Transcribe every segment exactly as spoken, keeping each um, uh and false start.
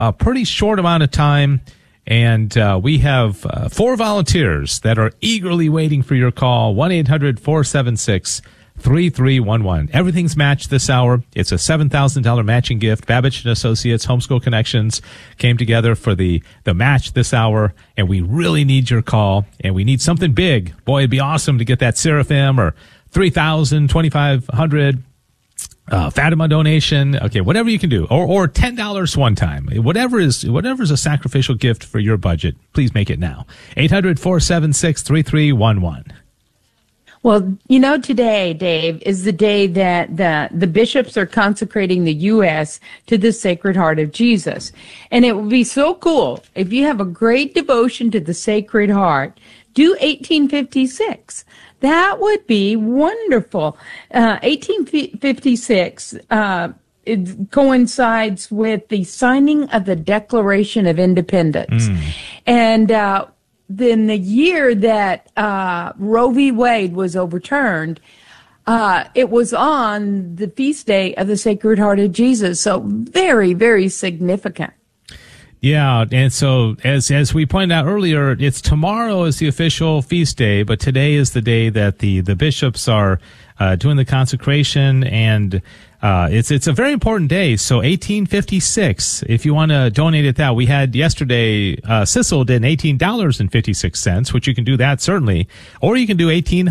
a pretty short amount of time. And uh, we have uh, four volunteers that are eagerly waiting for your call. one eight hundred four seven six three three one one. Everything's matched this hour. It's a seven thousand dollars matching gift. Babbage and Associates Homeschool Connections came together for the, the match this hour, and we really need your call, and we need something big. Boy, it'd be awesome to get that Seraphim or three thousand, twenty-five hundred. Uh, Fatima donation, okay, whatever you can do, or or ten dollars one time, whatever is whatever is a sacrificial gift for your budget. Please make it now. eight hundred four seven six three three one one. Well, you know, today, Dave, is the day that the the bishops are consecrating the U S to the Sacred Heart of Jesus, and it would be so cool if you have a great devotion to the Sacred Heart. Do eighteen fifty-six. That would be wonderful. Uh, eighteen fifty-six uh, it coincides with the signing of the Declaration of Independence. Mm. And uh, then the year that uh, Roe v. Wade was overturned, uh, it was on the feast day of the Sacred Heart of Jesus. So very, very significant. Yeah, and so as as we pointed out earlier, it's tomorrow is the official feast day, but today is the day that the, the bishops are uh, doing the consecration, and uh, it's it's a very important day. So eighteen fifty-six, if you want to donate it that, we had yesterday, uh, Sissel did eighteen dollars and fifty-six cents, which you can do that certainly, or you can do eighteen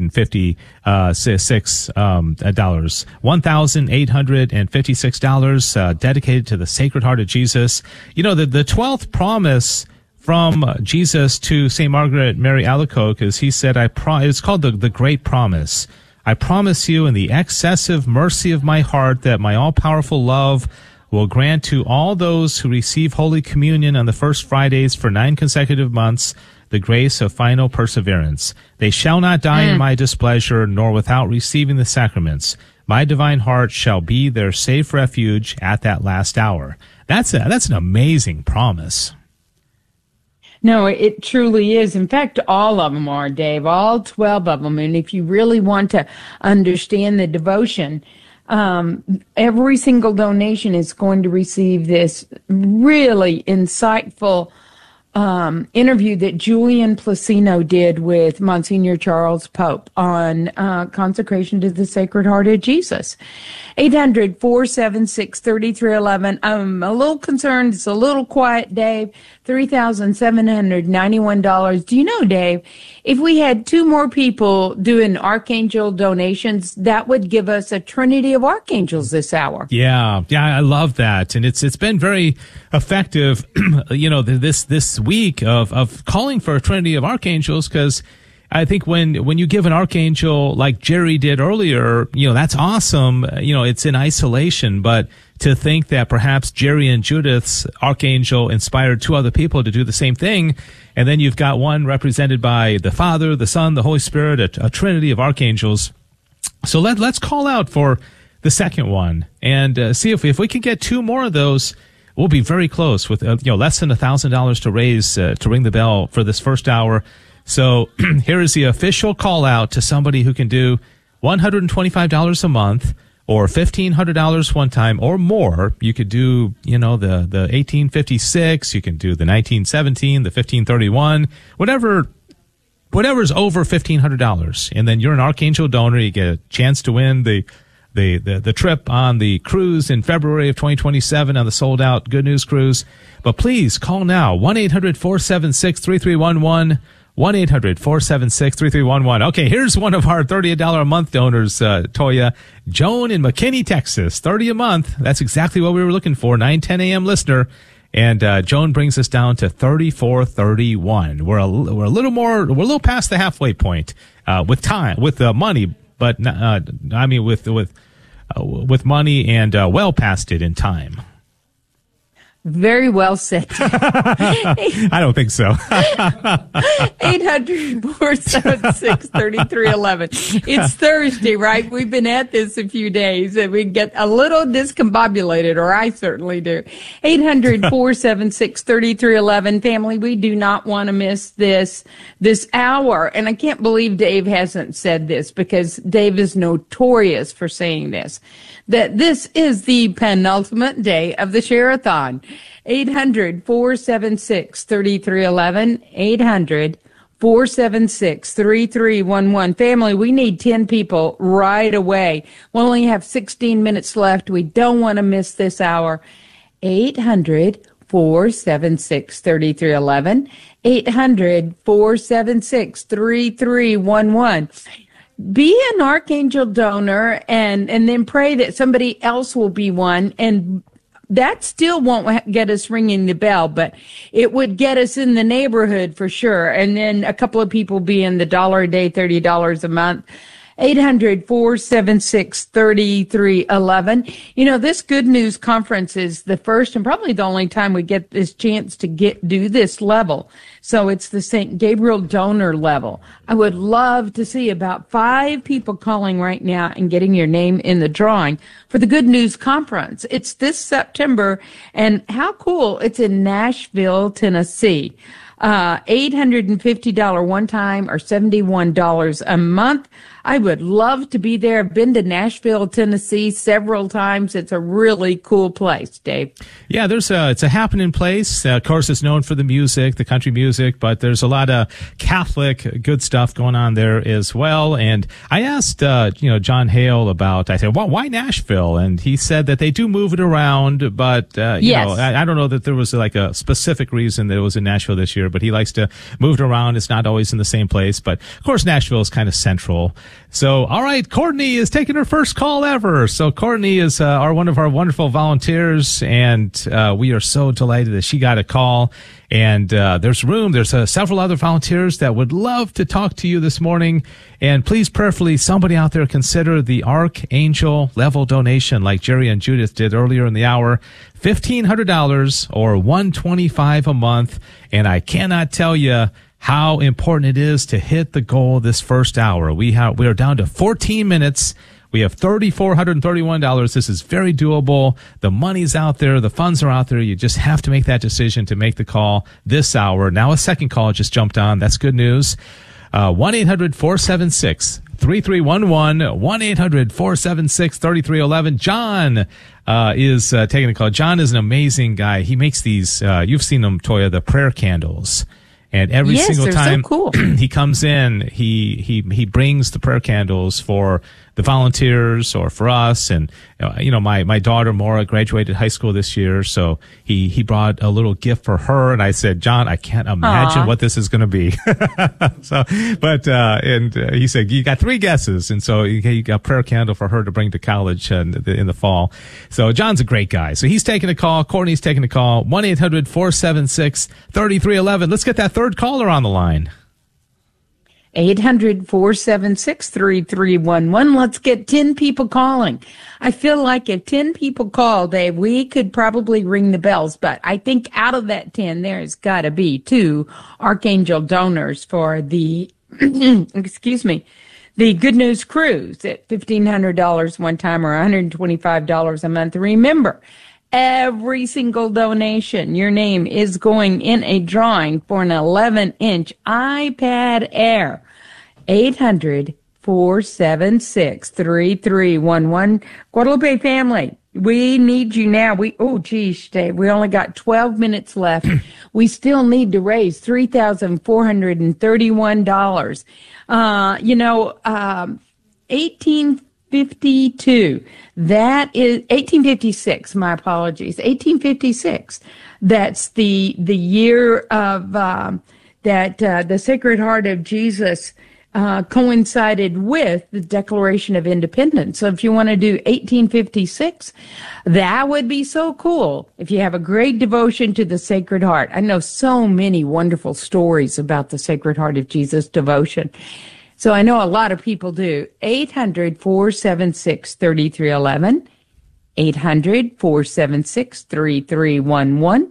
fifty-six um, dollars, one thousand eight hundred fifty-six dollars uh, dedicated to the Sacred Heart of Jesus. You know, the, the twelfth promise from Jesus to Saint Margaret Mary Alacoque is he said, I pro- it's called the, the Great Promise. I promise you in the excessive mercy of my heart that my all-powerful love will grant to all those who receive Holy Communion on the first Fridays for nine consecutive months the grace of final perseverance. They shall not die mm. in my displeasure, nor without receiving the sacraments. My divine heart shall be their safe refuge at that last hour. That's a, that's an amazing promise. No, it truly is. In fact, all of them are, Dave, all twelve of them. And if you really want to understand the devotion, um, every single donation is going to receive this really insightful um, interview that Julian Placino did with Monsignor Charles Pope on uh, consecration to the Sacred Heart of Jesus. eight hundred four seven six three three one one. I'm a little concerned. It's a little quiet, Dave. three thousand seven hundred ninety-one dollars. Do you know, Dave, if we had two more people doing Archangel donations, that would give us a trinity of archangels this hour. Yeah, yeah, I love that. And it's it's been very effective, you know, this this week of, of calling for a trinity of archangels, because I think when, when you give an archangel like Jerry did earlier, you know, that's awesome. You know, it's in isolation, but to think that perhaps Jerry and Judith's archangel inspired two other people to do the same thing, and then you've got one represented by the Father, the Son, the Holy Spirit, a, a trinity of archangels. So let, let's call out for the second one and uh, see if, if we can get two more of those. We'll be very close with, uh, you know, less than a thousand dollars to raise, uh, to ring the bell for this first hour. So here is the official call out to somebody who can do one hundred twenty-five dollars a month or fifteen hundred dollars one time or more. You could do, you know, the, the eighteen fifty-six, you can do the nineteen seventeen, the fifteen thirty-one, whatever, whatever's over fifteen hundred dollars. And then you're an Archangel donor. You get a chance to win the, the, the, the trip on the cruise in February of twenty twenty-seven on the sold out Good News Cruise. But please call now, one eight hundred four seven six three three one one. one eight hundred four seven six three three one one. Okay, here's one of our thirty dollars a month donors, uh, Toya. Joan in McKinney, Texas. thirty a month. That's exactly what we were looking for. nine ten a.m. listener. And uh, Joan brings us down to thirty-four thirty-one. We're a, we're a little more, we're a little past the halfway point uh, with time, with uh, money, but uh, I mean with with uh, with money and uh, well past it in time. Very well said. I don't think so. eight hundred four seven six three three one one. It's Thursday, right? We've been at this a few days and we get a little discombobulated, or I certainly do. eight hundred four seven six three three one one. Family, we do not want to miss this, this hour. And I can't believe Dave hasn't said this, because Dave is notorious for saying this, that this is the penultimate day of the Share-a-thon. eight hundred, four seven six, three three one one. eight hundred, four seven six, three three one one. Family, we need ten people right away. We only have sixteen minutes left. We don't want to miss this hour. eight hundred, four seven six, three three one one. eight hundred, four seven six, three three one one. Be an Archangel donor and, and then pray that somebody else will be one. And that still won't get us ringing the bell, but it would get us in the neighborhood for sure. And then a couple of people being the dollar a day, thirty dollars a month. eight hundred, four seven six, three three one one. You know, this Good News Conference is the first and probably the only time we get this chance to get do this level. So it's the Saint Gabriel donor level. I would love to see about five people calling right now and getting your name in the drawing for the Good News Conference. It's this September, and how cool. It's in Nashville, Tennessee. Uh, eight hundred fifty dollars one time or seventy-one dollars a month. I would love to be there. I've been to Nashville, Tennessee several times. It's a really cool place, Dave. Yeah, there's a, it's a happening place. Uh, of course, it's known for the music, the country music, but there's a lot of Catholic good stuff going on there as well. And I asked, uh, you know, John Hale about, I said, well, why Nashville? And he said that they do move it around, but, uh, you yes. know, I, I don't know that there was like a specific reason that it was in Nashville this year, but he likes to move it around. It's not always in the same place, but of course, Nashville is kind of central. So, all right, Courtney is taking her first call ever. So, Courtney is uh, our one of our wonderful volunteers, and uh, we are so delighted that she got a call. And uh, there's room. There's uh, several other volunteers that would love to talk to you this morning. And please, prayerfully, somebody out there consider the Archangel level donation, like Jerry and Judith did earlier in the hour, fifteen hundred dollars or one hundred twenty-five dollars a month. And I cannot tell you how important it is to hit the goal this first hour. We have, we are down to fourteen minutes. We have three thousand four hundred thirty-one dollars. This is very doable. The money's out there. The funds are out there. You just have to make that decision to make the call this hour. Now a second call just jumped on. That's good news. Uh, one eight hundred, four seven six, three three one one, one eight hundred, four seven six, three three one one. John uh, is uh, taking the call. John is an amazing guy. He makes these, uh, you've seen them, Toya, the prayer candles. And every yes, single time so cool. he comes in, he, he, he brings the prayer candles for the volunteers or for us. And, you know, my, my daughter, Maura, graduated high school this year. So he, he brought a little gift for her. And I said, John, I can't imagine Aww. what this is going to be. so, but, uh, and uh, he said, you got three guesses. And so you, you got a prayer candle for her to bring to college in the, in the fall. So John's a great guy. So he's taking a call. Courtney's taking a call. one eight hundred, four seven six, three three one one. Let's get that third caller on the line. eight hundred, four seven six, three three one one. Let's get ten people calling. I feel like if ten people call, Dave, we could probably ring the bells, but I think out of that ten, there's got to be two Archangel donors for the, excuse me, the Good News Cruise at fifteen hundred dollars one time or one hundred twenty-five dollars a month. Remember, every single donation, your name is going in a drawing for an eleven inch iPad Air. eight hundred, four seven six, three three one one. Guadalupe family, we need you now. We, oh, geez, Dave, we only got twelve minutes left. We still need to raise three thousand four hundred thirty-one dollars. Uh, you know, um, eighteen fifty-two. That is eighteen fifty-six. My apologies. eighteen fifty-six. That's the the year of um, that uh, the Sacred Heart of Jesus uh, coincided with the Declaration of Independence. So if you want to do eighteen fifty-six, that would be so cool. If you have a great devotion to the Sacred Heart, I know so many wonderful stories about the Sacred Heart of Jesus devotion. So I know a lot of people do. eight hundred, four seven six, three three one one. eight hundred, four seven six, three three one one.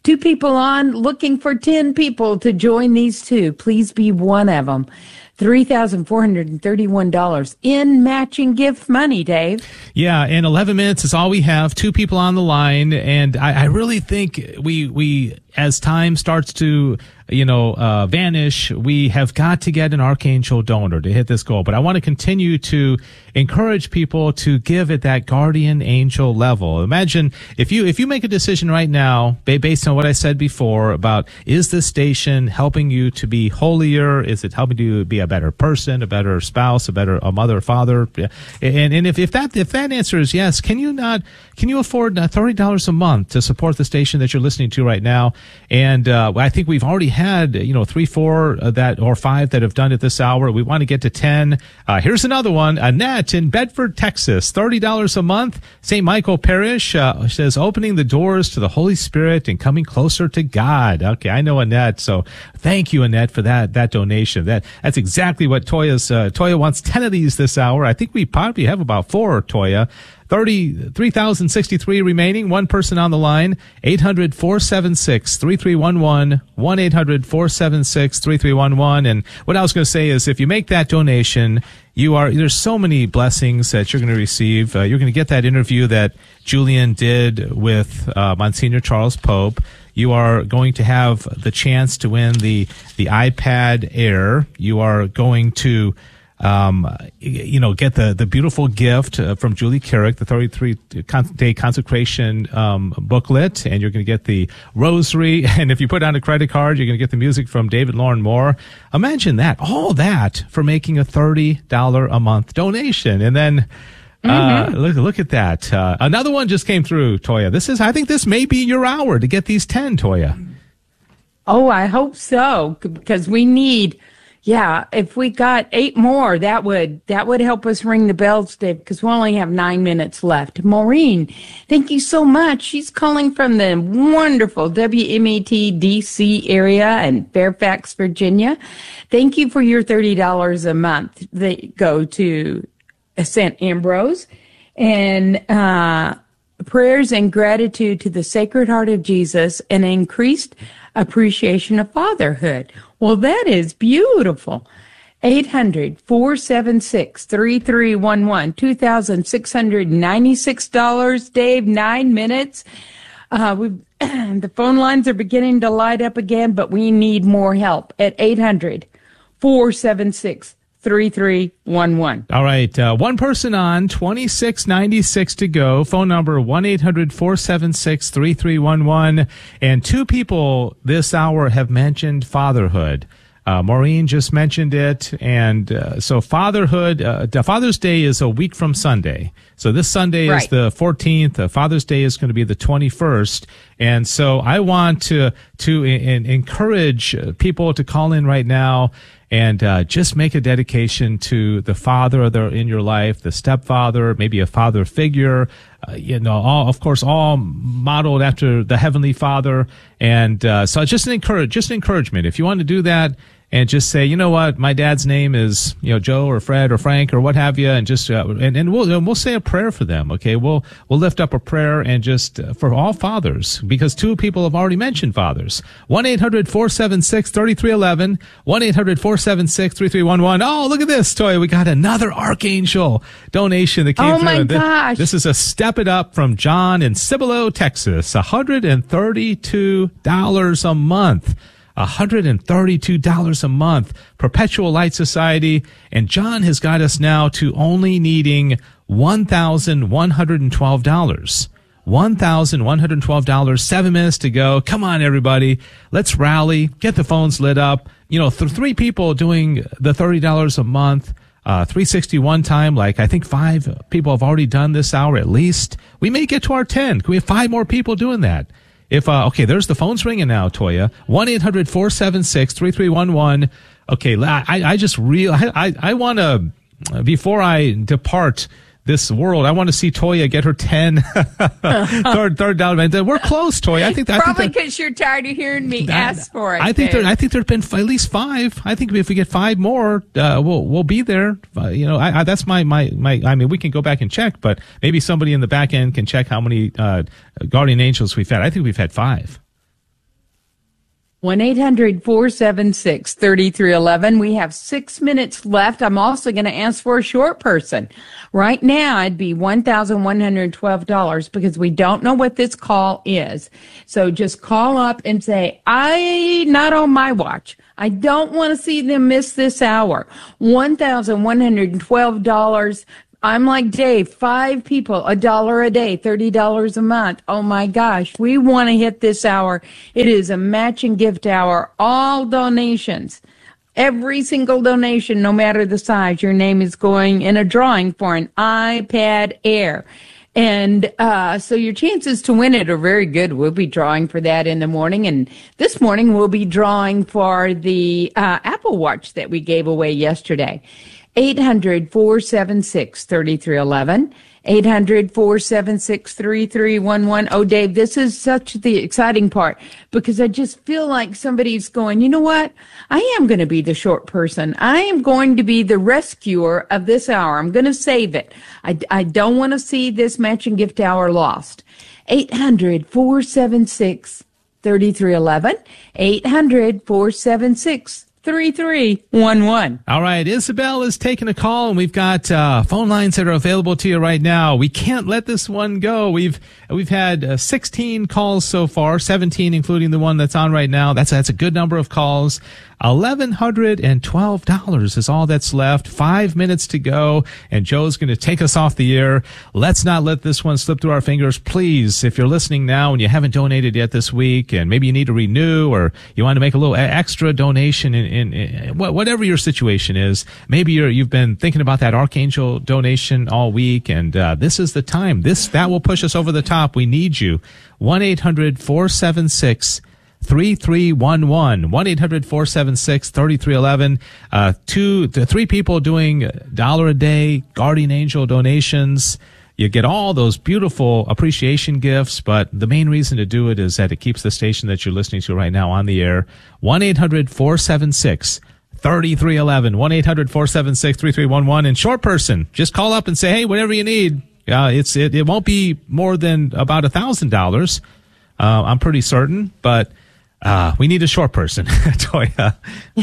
Two people on, looking for ten people to join these two. Please be one of them. three thousand four hundred thirty-one dollars in matching gift money, Dave. Yeah, and eleven minutes is all we have. Two people on the line, and I, I really think we we as time starts to you know uh, vanish, we have got to get an archangel donor to hit this goal. But I want to continue to encourage people to give at that guardian angel level. Imagine if you if you make a decision right now based on what I said before about, is this station helping you to be holier? Is it helping you to be a better person, a better spouse, a better a mother, father? And and if, if that if that answer is yes, can you not can you afford thirty dollars a month to support the station that you're listening to right now? And uh, I think we've already had you know three, four uh, that or five that have done it this hour. We want to get to ten. Uh, here's another one. Annette in Bedford, Texas, thirty dollars a month. Saint Michael Parish uh, says opening the doors to the Holy Spirit and coming closer to God. Okay, I know Annette, so thank you, Annette, for that that donation. That that's exactly what Toya's uh, Toya wants. Ten of these this hour. I think we probably have about four, Toya. thirty-three thousand sixty-three remaining. One person on the line. eight hundred, four seven six, three three one one. one eight hundred, four seven six, three three one one. And what I was going to say is if you make that donation, you are, there's so many blessings that you're going to receive. Uh, you're going to get that interview that Julian did with uh, Monsignor Charles Pope. You are going to have the chance to win the, the iPad Air. You are going to Um, you know, get the, the beautiful gift uh, from Julie Carrick, the thirty-three day consecration um, booklet, and you're going to get the rosary. And if you put on a credit card, you're going to get the music from David Lauren Moore. Imagine that, all that for making a thirty dollars a month donation. And then uh, mm-hmm. look, look at that. Uh, another one just came through, Toya. This is, I think this may be your hour to get these ten, Toya. Oh, I hope so, because we need... Yeah, if we got eight more, that would that would help us ring the bells, Dave, because we only have nine minutes left. Maureen, thank you so much. She's calling from the wonderful W M E T D C area in Fairfax, Virginia. Thank you for your thirty dollars a month that go to Saint Ambrose. And uh, prayers and gratitude to the Sacred Heart of Jesus and increased appreciation of fatherhood. Well, that is beautiful. eight hundred, four seven six, three three one one, two thousand six hundred ninety-six dollars, Dave, nine minutes. Uh, we the phone lines are beginning to light up again, but we need more help at eight hundred, four seven six, three three one one. All right. Uh, one person on, twenty-six ninety-six to go. Phone number one eight hundred, four seven six, three three one one. And two people this hour have mentioned fatherhood. Uh, Maureen just mentioned it. And uh, so fatherhood, uh, Father's Day is a week from Sunday. So this Sunday right. is the fourteenth. Uh, Father's Day is going to be the twenty-first. And so I want to, to in, encourage people to call in right now and uh, just make a dedication to the father in your life, the stepfather, maybe a father figure, uh, you know, all, of course, all modeled after the Heavenly Father. And uh, so just an encourage, just an encouragement. If you want to do that, and just say, you know what, my dad's name is, you know, Joe or Fred or Frank or what have you, and just uh, and and we'll and we'll say a prayer for them. Okay, we'll we'll lift up a prayer and just uh, for all fathers, because two people have already mentioned fathers. One eight hundred four seven six thirty three eleven. One eight hundred four seven six three three one one. Oh, look at this, Toya. We got another Archangel donation that came oh through. Oh my gosh! This is a Step It Up from John in Cibolo, Texas. One hundred and thirty-two dollars a month. one hundred thirty-two dollars a month, Perpetual Light Society, and John has got us now to only needing one thousand one hundred twelve dollars. one thousand one hundred twelve dollars, seven minutes to go. Come on, everybody. Let's rally, get the phones lit up. You know, th- three people doing the thirty dollars a month, uh, three sixty-one time, like I think five people have already done this hour at least. We may get to our ten. Can we have five more people doing that? If, uh, okay, there's the phone's ringing now, Toya. one eight hundred four seven six three three one one. Okay, I, I just real, I, I, I want to, before I depart this world, I want to see Toya get her ten third third dollar. We're close, Toya. I think that, probably because you're tired of hearing me that, ask for it. I think there, I think there've been at least five. I think if we get five more, uh, we'll we'll be there. Uh, you know, I, I, that's my, my my. I mean, we can go back and check, but maybe somebody in the back end can check how many uh, guardian angels we've had. I think we've had five. one eight hundred four seven six three three one one. We have six minutes left. I'm also going to ask for a short person. Right now, it'd be one thousand one hundred twelve dollars because we don't know what this call is. So just call up and say, I, not on my watch. I don't want to see them miss this hour. one thousand one hundred twelve dollars. I'm like Dave, five people, a dollar a day, thirty dollars a month. Oh my gosh, we want to hit this hour. It is a matching gift hour. All donations, every single donation, no matter the size, your name is going in a drawing for an iPad Air. And uh so your chances to win it are very good. We'll be drawing for that in the morning. And this morning we'll be drawing for the uh Apple Watch that we gave away yesterday. eight hundred four seven six three three one one. eight hundred four seven six three three one one. Oh, Dave, this is such the exciting part because I just feel like somebody's going, you know what? I am going to be the short person. I am going to be the rescuer of this hour. I'm going to save it. I, I don't want to see this matching gift hour lost. eight hundred four seven six three three one one. eight hundred four seven six three three one one. All right, Isabel is taking a call, and we've got uh, phone lines that are available to you right now. We can't let this one go. We've we've had uh, sixteen calls so far, seventeen including the one that's on right now. That's that's a good number of calls. eleven hundred twelve dollars is all that's left. Five minutes to go, and Joe's going to take us off the air. Let's not let this one slip through our fingers. Please, if you're listening now and you haven't donated yet this week, and maybe you need to renew or you want to make a little extra donation in, in, in whatever your situation is, maybe you're, you've been thinking about that Archangel donation all week, and uh, this is the time. This That will push us over the top. We need you. one eight hundred four seven six three three one one. one eight hundred four seven six three three one one. Uh, two, the three people doing dollar a day guardian angel donations. You get all those beautiful appreciation gifts, but the main reason to do it is that it keeps the station that you're listening to right now on the air. one eight hundred four seven six three three one one. one eight hundred four seven six three three one one. And short person, just call up and say, hey, whatever you need. Uh, it's, it, it won't be more than about a thousand dollars. Uh, I'm pretty certain, but Uh, we need a short person, Toya.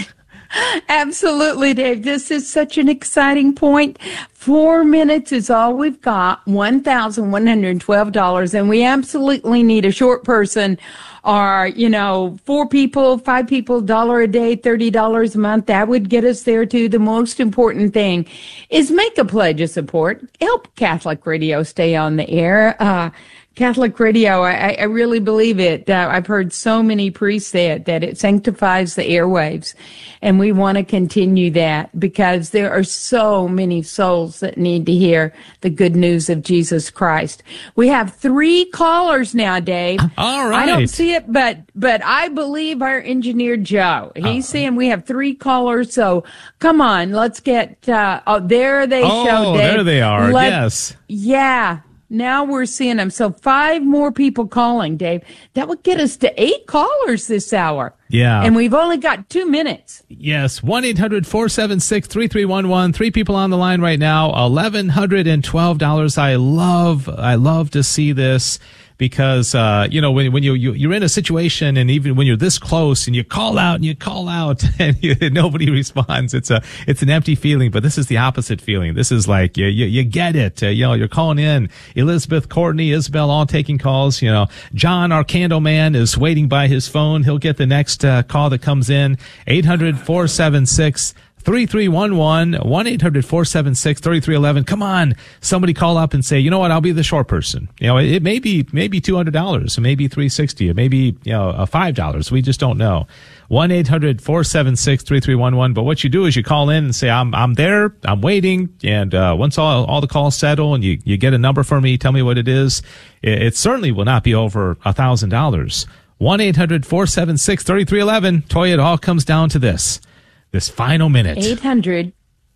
Absolutely, Dave. This is such an exciting point. Four minutes is all we've got, one thousand one hundred twelve dollars, and we absolutely need a short person or, you know, four people, five people, dollar a day, thirty dollars a month. That would get us there too. The most important thing is make a pledge of support. Help Catholic Radio stay on the air. Uh, Catholic Radio, I, I really believe it. Uh, I've heard so many priests say it, that it sanctifies the airwaves. And we want to continue that because there are so many souls that need to hear the good news of Jesus Christ. We have three callers now, Dave. All right. I don't see it, but but I believe our engineer, Joe. He's uh, saying we have three callers. So come on, let's get, uh, oh, there they oh, show, Dave. There they are, Let, yes. Yeah. Now we're seeing them. So five more people calling, Dave. That would get us to eight callers this hour. Yeah. And we've only got two minutes. Yes. one eight hundred four seven six three three one one. Three people on the line right now. eleven hundred twelve dollars. I love, I love to see this. Because, uh, you know, when, when you, you, you're in a situation and even when you're this close and you call out and you call out and you, nobody responds, it's a, it's an empty feeling, but this is the opposite feeling. This is like, you, you, you get it. Uh, you know, you're calling in. Elizabeth, Courtney, Isabel, all taking calls. You know, John, our candle man, is waiting by his phone. He'll get the next, uh, call that comes in. eight hundred four seven six three three one one. one eight hundred four seven six three three one one. Come on. Somebody call up and say, you know what? I'll be the short person. You know, it, it may be, maybe two hundred dollars. It may be three hundred sixty dollars. It may be, you know, a five dollars. We just don't know. one eight hundred four seven six three three one one. But what you do is you call in and say, I'm, I'm there. I'm waiting. And, uh, once all, all the calls settle and you, you get a number for me, tell me what it is. It, it certainly will not be over a thousand dollars. one eight hundred four seven six three three one one. Toya, it all comes down to this. This final minute. eight hundred,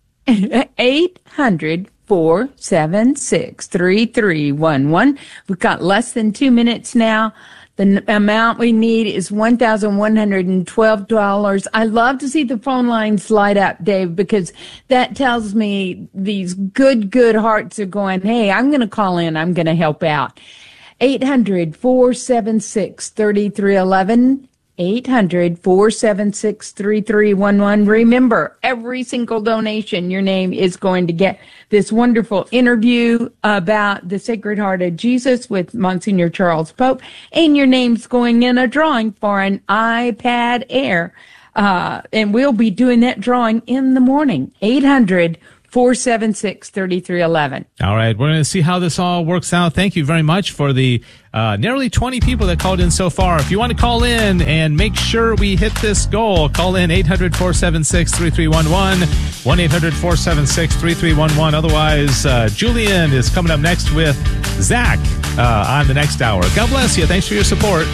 eight hundred four seven six three three one one. We've got less than two minutes now. The n- amount we need is one thousand one hundred twelve dollars. I love to see the phone lines light up, Dave, because that tells me these good, good hearts are going, hey, I'm going to call in. I'm going to help out. eight hundred four seven six three three one one. eight hundred, four seven six, three three one one. Remember, every single donation, your name is going to get this wonderful interview about the Sacred Heart of Jesus with Monsignor Charles Pope, and your name's going in a drawing for an iPad Air. Uh, and we'll be doing that drawing in the morning. eight hundred, four seven six, three three one one. All right. We're going to see how this all works out. Thank you very much for the uh, nearly twenty people that called in so far. If you want to call in and make sure we hit this goal, call in eight hundred, four seven six, three three one one, one eight hundred, four seven six, three three one one. Otherwise, uh, Julian is coming up next with Zach uh, on the next hour. God bless you. Thanks for your support.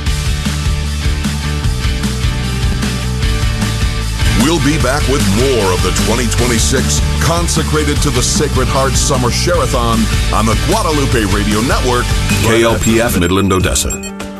We'll be back with more of the twenty twenty-six Consecrated to the Sacred Heart Summer Share-a-thon on the Guadalupe Radio Network, K L P F Midland, Odessa.